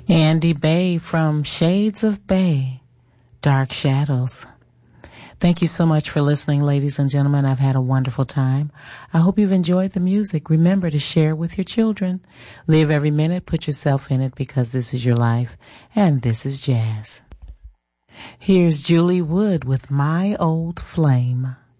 Andy Bay from Shades of Bay, Dark Shadows. Thank you so much for listening, ladies and gentlemen. I've had a wonderful time. I hope you've enjoyed the music. Remember to share with your children. Live every minute, put yourself in it, because this is your life, and this is jazz. Here's Julie Wood with My Old Flame.